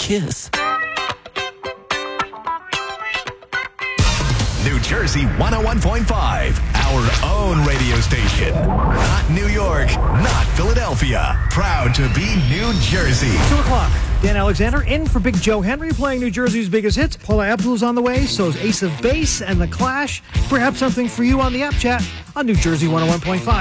kiss. New Jersey 101.5, our own radio station. Not New York, not Philadelphia. Proud to be New Jersey. 2 o'clock. Dan Alexander in for Big Joe Henry playing New Jersey's biggest hits. Paula Abdul's on the way, so's Ace of Base and The Clash. Perhaps something for you on the app chat on New Jersey 101.5.